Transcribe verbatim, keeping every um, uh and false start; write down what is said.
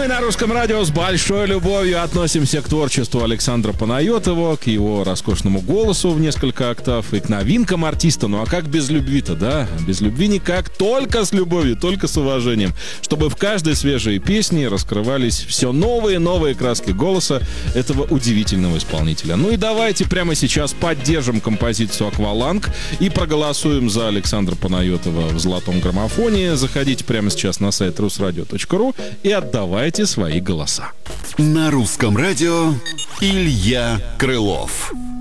на Русском радио с большой любовью относимся к творчеству Александра Панайотова, к его роскошному голосу в несколько октав и к новинкам артиста. Ну а как без любви-то, да? Без любви никак, только с любовью, только с уважением. Чтобы в каждой свежей песне раскрывались все новые и новые краски голоса этого удивительного исполнителя. Ну и давайте прямо сейчас поддержим композицию «Акваланг» и проголосуем за Александра Панайотова в золотом граммофоне. Заходите прямо сейчас на сайт русрадио точка ру и отдавайте свои голоса. На Русском радио Илья Крылов.